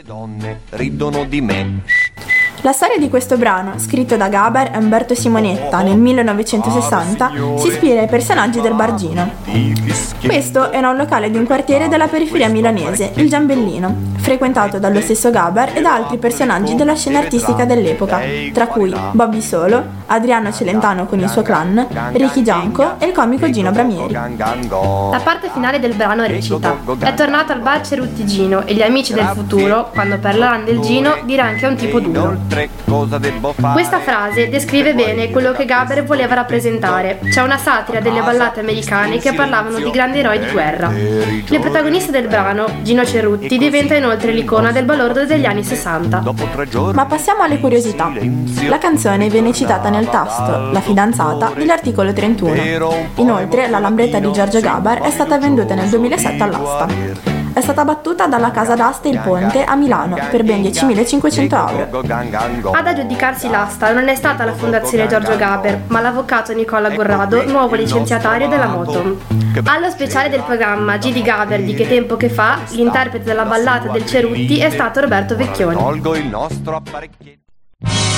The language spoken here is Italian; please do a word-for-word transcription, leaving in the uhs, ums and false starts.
Donne ridono di me. La storia di questo brano, scritto da Gaber e Umberto Simonetta nel millenovecentosessanta, si ispira ai personaggi del Bargino. Questo era un locale di un quartiere della periferia milanese, il Giambellino, frequentato dallo stesso Gaber e da altri personaggi della scena artistica dell'epoca, tra cui Bobby Solo, Adriano Celentano con il suo clan, Ricky Gianco e il comico Gino Bramieri. La parte finale del brano recita: è tornato al bar Cerutti Gino e gli amici del futuro, quando parleranno del Gino, diranno che è un tipo duro. Questa frase descrive bene quello che Gaber voleva rappresentare. C'è una satira delle ballate americane che parlavano di grandi eroi di guerra. Il protagonista del brano, Gino Cerutti, diventa inoltre l'icona del balordo degli anni sessanta. Ma passiamo alle curiosità. La canzone viene citata nel tasto La fidanzata dell'articolo trentuno. Inoltre la lambretta di Giorgio Gaber è stata venduta nel duemilasette all'asta. È stata battuta dalla casa d'asta Il Ponte a Milano per ben diecimilacinquecento euro. Ad aggiudicarsi l'asta non è stata la Fondazione Giorgio Gaber, ma l'avvocato Nicola Corrado, nuovo licenziatario della Motom. Allo speciale del programma G di Gaber di Che tempo che fa, l'interprete della ballata del Cerutti è stato Roberto Vecchioni.